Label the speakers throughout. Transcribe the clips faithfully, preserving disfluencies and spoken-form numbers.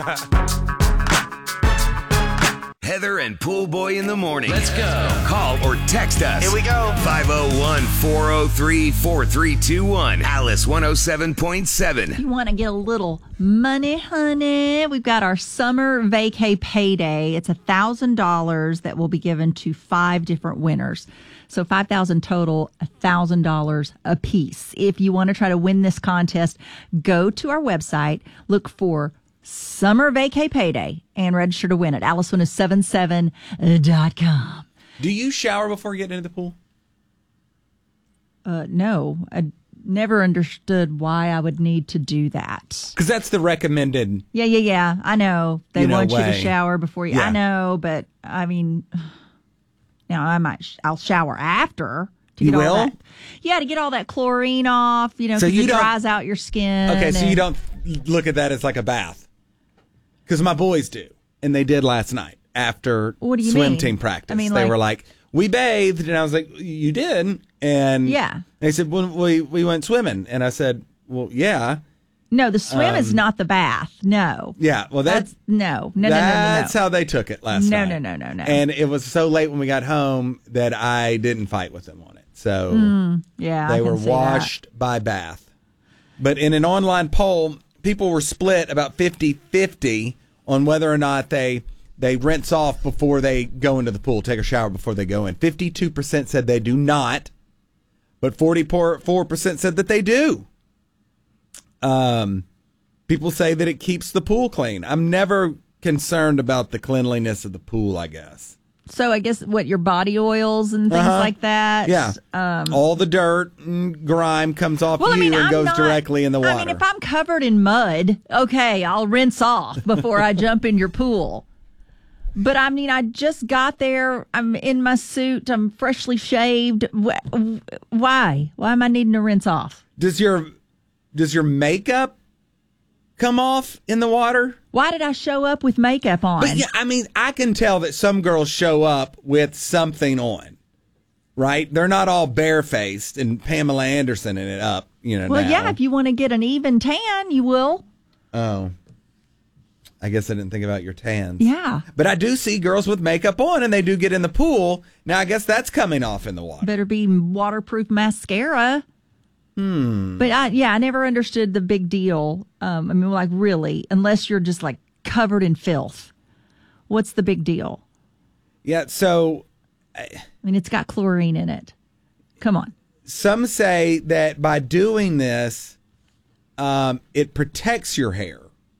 Speaker 1: Heather and Pool Boy in the morning.
Speaker 2: Let's go.
Speaker 1: Call or text us.
Speaker 3: Here we go.
Speaker 1: five oh one, four oh three, four three two one. Alice one oh seven point seven.
Speaker 4: You want to get a little money, honey? We've got our summer vacay payday. It's one thousand dollars that will be given to five different winners. So five thousand dollars total, one thousand dollars a piece. If you want to try to win this contest, go to our website, look for Summer Vacay Payday, and register to win at alice one oh seven seven dot com.
Speaker 5: Do you shower before getting into the pool?
Speaker 4: Uh, no, I never understood why I would need to do that.
Speaker 5: Because that's the recommended.
Speaker 4: Yeah, yeah, yeah. I know. They
Speaker 5: You know,
Speaker 4: want you to
Speaker 5: way.
Speaker 4: shower before you.
Speaker 5: Yeah.
Speaker 4: I know, but I mean, now I might, sh- I'll shower after. To
Speaker 5: You
Speaker 4: get
Speaker 5: will?
Speaker 4: all that, yeah, to get all that chlorine off, you know,
Speaker 5: So
Speaker 4: because
Speaker 5: you
Speaker 4: it
Speaker 5: don't-
Speaker 4: dries out your skin.
Speaker 5: Okay, so
Speaker 4: and-
Speaker 5: you don't look at that as like a bath. Because my boys do. And they did last night after
Speaker 4: What do you
Speaker 5: swim
Speaker 4: mean?
Speaker 5: team practice.
Speaker 4: I mean,
Speaker 5: they
Speaker 4: like-
Speaker 5: were like, we bathed. And I was like, you did? And
Speaker 4: Yeah.
Speaker 5: they said, well, we, we went swimming. And I said, well, yeah.
Speaker 4: No, the swim is
Speaker 5: Um,
Speaker 4: not the bath. No.
Speaker 5: Yeah, well, that's,
Speaker 4: That's, no, no, no, no, no, no.
Speaker 5: that's how they took it last
Speaker 4: No,
Speaker 5: night.
Speaker 4: no, no, no, no.
Speaker 5: And it was so late when we got home that I didn't fight with them on it. So
Speaker 4: Yeah, I
Speaker 5: they
Speaker 4: can
Speaker 5: were
Speaker 4: see that.
Speaker 5: washed by bath. But in an online poll, people were split about fifty-fifty on whether or not they they rinse off before they go into the pool, take a shower before they go in. fifty-two percent said they do not, but forty-four percent said that they do. Um, people say that it keeps the pool clean. I'm never concerned about the cleanliness of the pool, I guess.
Speaker 4: So I guess what, your body oils and things
Speaker 5: Uh-huh.
Speaker 4: like that?
Speaker 5: Yeah.
Speaker 4: Um,
Speaker 5: All the dirt and grime comes off
Speaker 4: well,
Speaker 5: you
Speaker 4: I mean,
Speaker 5: and
Speaker 4: I'm
Speaker 5: goes
Speaker 4: not,
Speaker 5: directly in the water.
Speaker 4: I mean, if I'm covered in mud, okay, I'll rinse off before I jump in your pool. But I mean, I just got there. I'm in my suit. I'm freshly shaved. Wh- Why? Why am I needing to rinse off?
Speaker 5: Does your does your makeup come off in the water?
Speaker 4: Why did I show up with makeup on?
Speaker 5: But yeah, I mean, I can tell that some girls show up with something on, right? They're not all barefaced and Pamela Anderson in it up, you know.
Speaker 4: well,
Speaker 5: now.
Speaker 4: yeah, if you want to get an even tan, you will.
Speaker 5: Oh, I guess I didn't think about your tans.
Speaker 4: Yeah.
Speaker 5: But I do see girls with makeup on, and they do get in the pool. Now, I guess that's coming off in the water.
Speaker 4: Better be waterproof mascara. Hmm. But I, yeah, I never understood the big deal. Um, I mean, like, really, unless you're just like covered in filth. What's the big deal?
Speaker 5: Yeah, so
Speaker 4: I mean, it's got chlorine in it. Come on.
Speaker 5: some say that by doing this, um, it protects your hair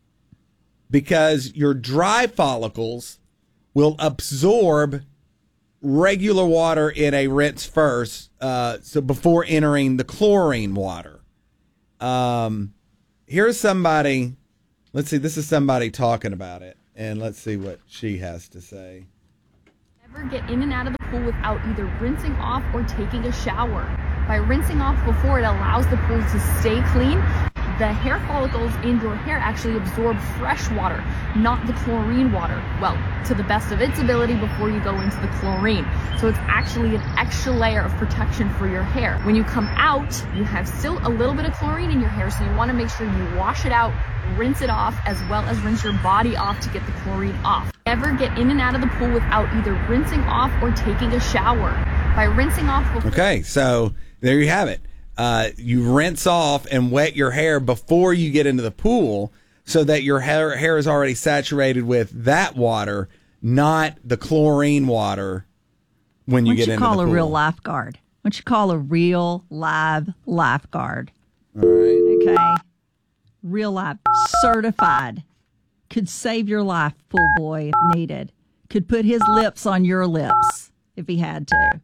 Speaker 5: because your dry follicles will absorb regular water in a rinse first, uh, so before entering the chlorine water. Um, here's somebody. Let's see. This is somebody talking about it, and let's see what she has to say.
Speaker 6: Never get in and out of the pool without either rinsing off or taking a shower. By rinsing off before, it allows the pool to stay clean. The hair follicles in your hair actually absorb fresh water, not the chlorine water. Well, to the best of its ability before you go into the chlorine. So it's actually an extra layer of protection for your hair. When you come out, you have still a little bit of chlorine in your hair, so you want to make sure you wash it out, rinse it off, as well as rinse your body off to get the chlorine off. Never get in and out of the pool without either rinsing off or taking a shower. By rinsing off before...
Speaker 5: Okay, so there you have it. Uh, you rinse off and wet your hair before you get into the pool so that your hair, hair is already saturated with that water, not the chlorine water when you
Speaker 4: What
Speaker 5: get
Speaker 4: you
Speaker 5: into
Speaker 4: call
Speaker 5: the
Speaker 4: a
Speaker 5: pool.
Speaker 4: real lifeguard? What you call a real live lifeguard?
Speaker 5: All right.
Speaker 4: Okay, real life, certified. Could save your life, pool boy, if needed. Could put his lips on your lips if he had to.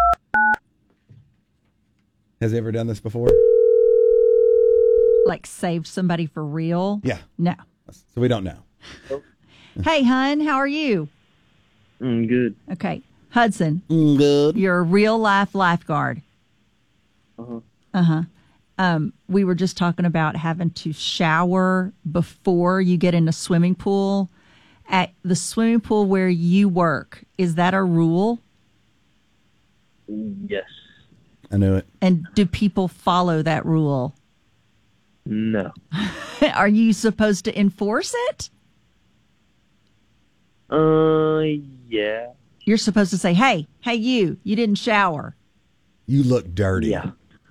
Speaker 5: Has he ever done this before?
Speaker 4: Like saved somebody for real?
Speaker 5: Yeah.
Speaker 4: No.
Speaker 5: So we don't know.
Speaker 4: Hey, hun, how are you?
Speaker 3: Mm, good.
Speaker 4: Okay, Hudson,
Speaker 5: Good.
Speaker 4: you're a real life lifeguard.
Speaker 3: Uh-huh.
Speaker 4: Uh-huh. Um, we were just talking about having to shower before you get in a swimming pool. At the swimming pool where you work, is that a rule?
Speaker 3: Yes.
Speaker 5: I knew it.
Speaker 4: And do people follow that rule?
Speaker 3: No.
Speaker 4: Are you supposed to enforce it?
Speaker 3: Uh, yeah.
Speaker 4: You're supposed to say, hey, hey, you, you didn't shower.
Speaker 5: You look dirty.
Speaker 3: Yeah.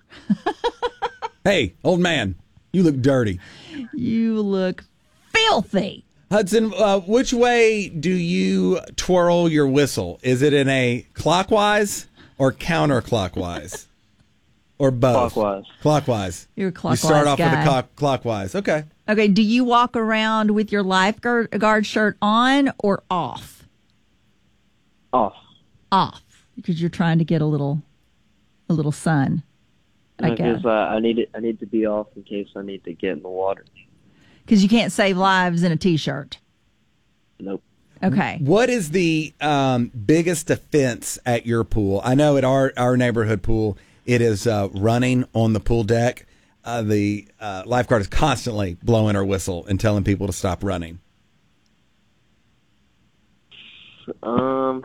Speaker 5: Hey, old man, you look dirty.
Speaker 4: You look filthy.
Speaker 5: Hudson, uh, which way do you twirl your whistle? Is it in a clockwise or counterclockwise? Or both?
Speaker 3: Clockwise.
Speaker 5: Clockwise.
Speaker 4: You're a clockwise
Speaker 5: You start off
Speaker 4: guy.
Speaker 5: with a clock- clockwise. Okay.
Speaker 4: Okay, do you walk around with your lifeguard guard shirt on or off?
Speaker 3: Off.
Speaker 4: Off, because you're trying to get a little, a little sun. I guess.
Speaker 3: Because uh, I need it. I need to be off in case I need to get in the water.
Speaker 4: Because you can't save lives in a t-shirt.
Speaker 3: Nope.
Speaker 4: Okay.
Speaker 5: What is the um, biggest offense at your pool? I know at our, our neighborhood pool, it is uh, running on the pool deck. Uh, the uh, lifeguard is constantly blowing her whistle and telling people to stop running.
Speaker 3: Um,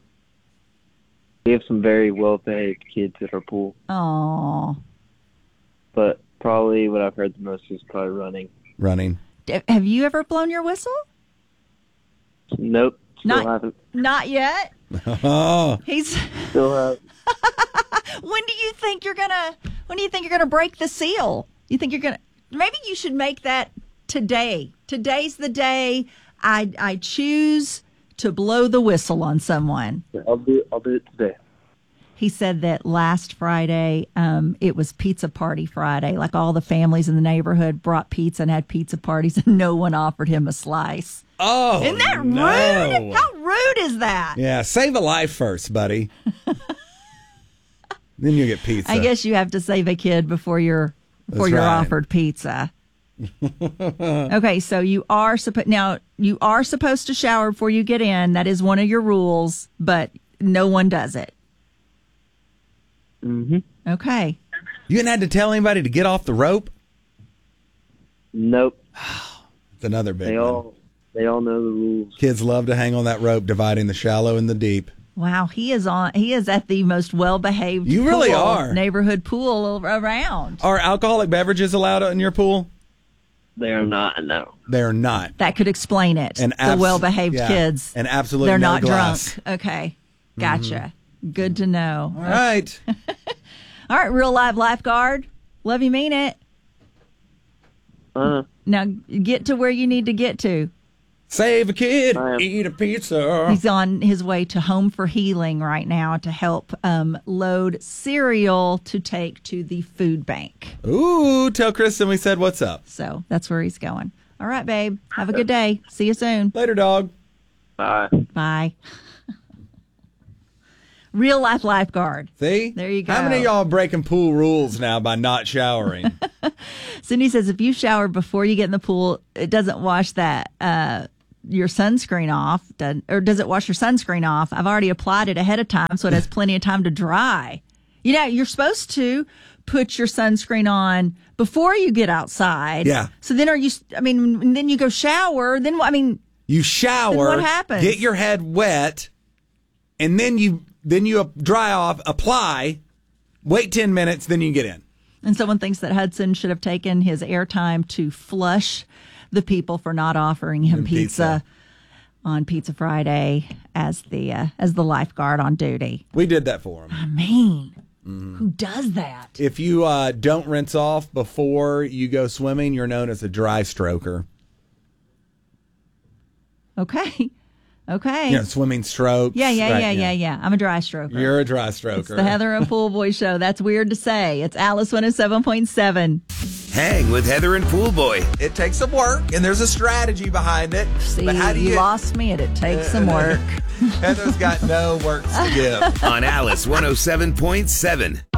Speaker 3: we have some very well-behaved kids at our pool,
Speaker 4: Oh.
Speaker 3: but probably what I've heard the most is probably running.
Speaker 5: Running.
Speaker 4: Have you ever blown your whistle?
Speaker 3: Nope. Still
Speaker 4: Not-
Speaker 3: haven't.
Speaker 4: Not yet.
Speaker 5: Oh,
Speaker 4: He's.
Speaker 3: Still have.
Speaker 4: When do you think you're gonna? When do you think you're gonna break the seal? You think you're gonna? Maybe you should make that today. Today's the day I I choose to blow the whistle on someone.
Speaker 3: I'll do. I'll do it today.
Speaker 4: He said that last Friday, um, it was Pizza Party Friday. Like all the families in the neighborhood brought pizza and had pizza parties, and no one offered him a slice.
Speaker 5: oh,
Speaker 4: Isn't that
Speaker 5: no.
Speaker 4: rude? How rude is that?
Speaker 5: Yeah, save a life first, buddy. Then you get pizza.
Speaker 4: I guess you have to save a kid before you're before
Speaker 5: That's
Speaker 4: you're
Speaker 5: right.
Speaker 4: offered pizza. Okay, so you are supposed now you are supposed to shower before you get in. That is one of your rules, but no one does it.
Speaker 3: Mm-hmm.
Speaker 4: Okay.
Speaker 5: You didn't have to tell anybody to get off the rope?
Speaker 3: Nope.
Speaker 5: It's another big
Speaker 3: They
Speaker 5: one.
Speaker 3: all. They all know the rules.
Speaker 5: Kids love to hang on that rope, dividing the shallow and the deep.
Speaker 4: Wow, he is on. He is at the most well-behaved.
Speaker 5: You really
Speaker 4: pool,
Speaker 5: are.
Speaker 4: neighborhood pool around.
Speaker 5: Are alcoholic beverages allowed in your pool?
Speaker 3: They are not. No.
Speaker 5: They're not.
Speaker 4: That could explain it.
Speaker 5: And
Speaker 4: the
Speaker 5: abs-
Speaker 4: well-behaved
Speaker 5: yeah,
Speaker 4: kids.
Speaker 5: and absolutely
Speaker 4: they're
Speaker 5: no
Speaker 4: not
Speaker 5: glass.
Speaker 4: drunk. Okay, gotcha. Good to know.
Speaker 5: All right.
Speaker 4: All right, real live lifeguard. Love you, mean it.
Speaker 3: Uh.
Speaker 4: Now get to where you need to get to.
Speaker 5: Save a kid,
Speaker 3: I am.
Speaker 5: eat a pizza.
Speaker 4: He's on his way to Home for Healing right now to help um, load cereal to take to the food bank.
Speaker 5: Ooh, tell Kristen we said what's up.
Speaker 4: So that's where he's going. All right, babe. Have a good day. See you soon.
Speaker 5: Later, dog.
Speaker 3: Bye.
Speaker 4: Bye. Real life lifeguard.
Speaker 5: See?
Speaker 4: There you go.
Speaker 5: How many of y'all are breaking pool rules now by not showering?
Speaker 4: Cindy says if you shower before you get in the pool, it doesn't wash that uh, your sunscreen off, doesn't, or does it wash your sunscreen off? I've already applied it ahead of time, so it has plenty of time to dry. You know, you're supposed to put your sunscreen on before you get outside.
Speaker 5: Yeah.
Speaker 4: So then are you? I mean, then you go shower. Then I mean,
Speaker 5: You shower,
Speaker 4: Then what happens?
Speaker 5: get your head wet, and then you then you dry off, apply, wait ten minutes, then you get in.
Speaker 4: and someone thinks that Hudson should have taken his airtime to flush the people for not offering him
Speaker 5: And
Speaker 4: pizza,
Speaker 5: pizza.
Speaker 4: on Pizza Friday as the uh, as the lifeguard on duty.
Speaker 5: We did that for him.
Speaker 4: I mean, who does that?
Speaker 5: If you uh, don't rinse off before you go swimming, you're known as a dry stroker.
Speaker 4: Okay, okay.
Speaker 5: You know, swimming strokes.
Speaker 4: yeah, yeah,
Speaker 5: right,
Speaker 4: yeah, yeah, yeah. I'm a dry stroker.
Speaker 5: You're a dry stroker.
Speaker 4: It's the Heather and Pool Boy Show. That's weird to say. It's Alice one oh seven point seven.
Speaker 1: Hang with Heather and Pool Boy.
Speaker 2: It takes some work, and there's a strategy behind it.
Speaker 4: See,
Speaker 2: but how do
Speaker 4: you
Speaker 2: you?
Speaker 4: lost me, and it takes some work.
Speaker 2: Heather's got no works to give.
Speaker 1: On Alice one oh seven point seven.